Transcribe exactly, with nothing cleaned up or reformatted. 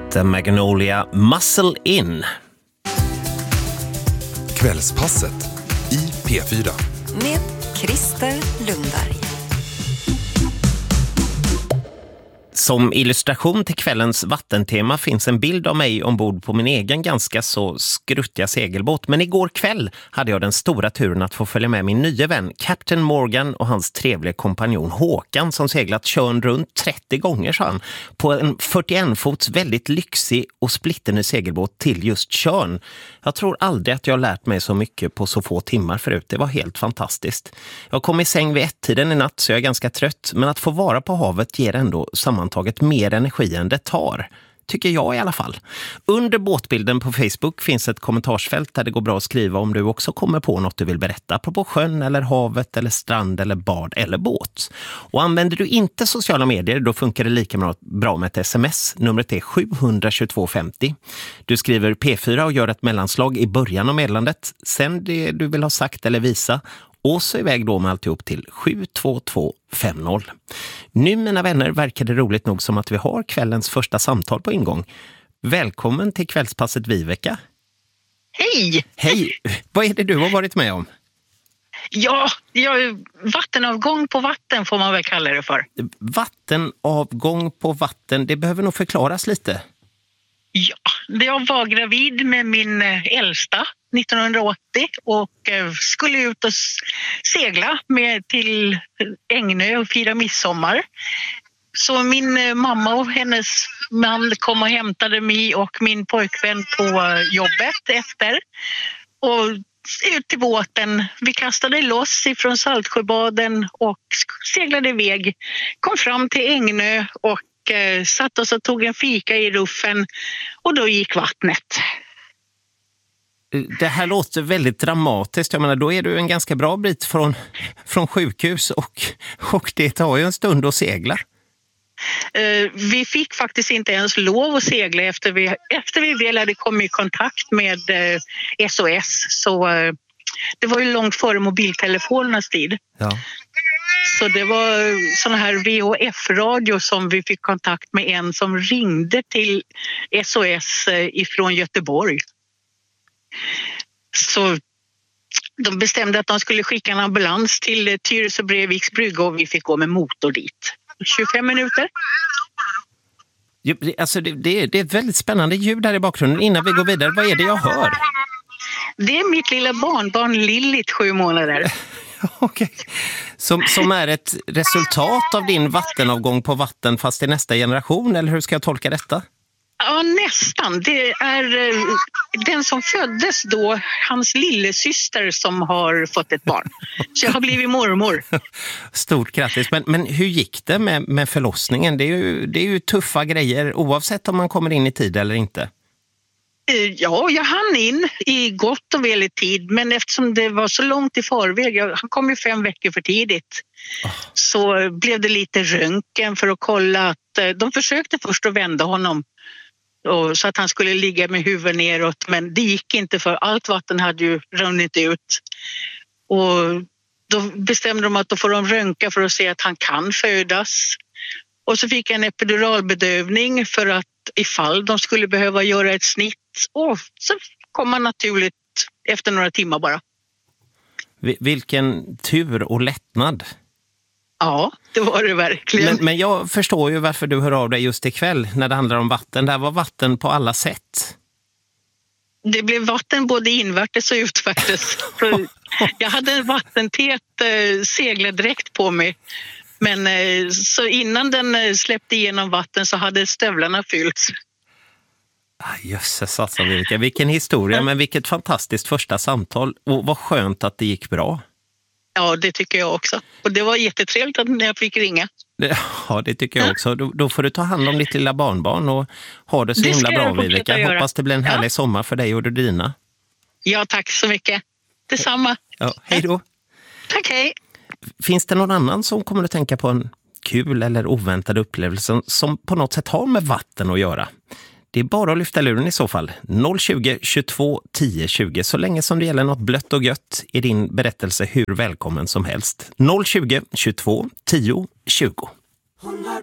The Magnolia Muscle In. Kvällspasset i P fyra. Med Christer Lundberg. Som illustration till kvällens vattentema finns en bild av mig ombord på min egen ganska så skruttiga segelbåt. Men igår kväll hade jag den stora turen att få följa med min nya vän Captain Morgan och hans trevliga kompanjon Håkan som seglat Tjörn runt trettio gånger, sa han, på en fyrtioen fots väldigt lyxig och splitterny segelbåt till just Tjörn. Jag tror aldrig att jag lärt mig så mycket på så få timmar förut. Det var helt fantastiskt. Jag kom i säng vid ett-tiden i natt så jag är ganska trött, men att få vara på havet ger ändå sammantaget mer energi än det tar. Tycker jag i alla fall. Under båtbilden på Facebook finns ett kommentarsfält där det går bra att skriva om du också kommer på något du vill berätta. På sjön eller havet eller strand eller bad eller båt. Och använder du inte sociala medier då funkar det lika bra med ett sms. Numret är sju två två fem zero. Du skriver P fyra och gör ett mellanslag i början av meddelandet. Sen det du vill ha sagt eller visa. Och så iväg då med alltihop till sju två två fem noll. Nu mina vänner verkar det roligt nog som att vi har kvällens första samtal på ingång. Välkommen till kvällspasset Viveka. Hej! Hej! Vad är det du har varit med om? Ja, jag, vattenavgång på vatten får man väl kalla det för. Vattenavgång på vatten, det behöver nog förklaras lite. Ja, jag var gravid med min äldsta nittonhundraåttio och skulle ut och segla med till Ängö och fira midsommar. Så min mamma och hennes man kom och hämtade mig och min pojkvän på jobbet efter. Och ut till båten. Vi kastade loss ifrån Saltsjöbaden och seglade iväg. Kom fram till Ängö och satt oss och tog en fika i ruffen och då gick vattnet. Det här låter väldigt dramatiskt. Jag menar, då är du en ganska bra bit från, från sjukhus och, och det tar ju en stund att segla. Uh, vi fick faktiskt inte ens lov att segla efter vi, efter vi väl hade kommit i kontakt med uh, S O S. Så uh, det var ju långt före mobiltelefonernas tid. Ja. Så det var såna här V H F-radio som vi fick kontakt med en som ringde till S O S ifrån Göteborg. Så de bestämde att de skulle skicka en ambulans till Tyresö Breviks brygga och vi fick gå med motor dit. tjugofem minuter. Alltså det, det, är, det är ett väldigt spännande ljud där i bakgrunden. Innan vi går vidare, vad är det jag hör? Det är mitt lilla barnbarn Lillit, sju månader. Okej. Som, som är ett resultat av din vattenavgång på vatten fast i nästa generation, eller hur ska jag tolka detta? Ja, nästan. Det är den som föddes då, hans lillasyster som har fått ett barn. Så jag har blivit mormor. Stort grattis. Men, men hur gick det med, med förlossningen? Det är, ju, det är ju tuffa grejer oavsett om man kommer in i tid eller inte. Ja, jag hann in i gott och väl i tid, men eftersom det var så långt i förväg, jag, han kom ju fem veckor för tidigt, oh. så blev det lite röntgen för att kolla att de försökte först att vända honom och, så att han skulle ligga med huvudet neråt, men det gick inte för allt vatten hade ju runnit ut. Och då bestämde de att då får de röntga för att se att han kan födas. Och så fick jag en epiduralbedövning för att ifall de skulle behöva göra ett snitt. Och så kom man naturligt efter några timmar bara. Vilken tur och lättnad. Ja, det var det verkligen. Men, men jag förstår ju varför du hör av dig just ikväll när det handlar om vatten. Det här var vatten på alla sätt. Det blev vatten både invärtes och utvärtes. Jag hade en vattentät eh, seglardräkt på mig. Men eh, så innan den eh, släppte igenom vatten så hade stövlarna fyllts. Ah, jösses, alltså, Viveka. Vilken historia, men vilket fantastiskt första samtal. Och vad skönt att det gick bra. Ja, det tycker jag också. Och det var jättetrevligt att jag fick ringa. Ja, det tycker jag också. Då, då får du ta hand om ditt lilla barnbarn och ha det så det himla bra, Viveka. Jag hoppas det blir en härlig ja. sommar för dig och dina. Ja, tack så mycket. Detsamma. Ja, hej då. Tack, hej. Finns det någon annan som kommer att tänka på en kul eller oväntad upplevelse som på något sätt har med vatten att göra? Det är bara att lyfta luren i så fall. noll tjugo, tjugotvå, tio, tjugo. Så länge som det gäller något blött och gött är din berättelse hur välkommen som helst. noll tjugo, tjugotvå, tio, tjugo.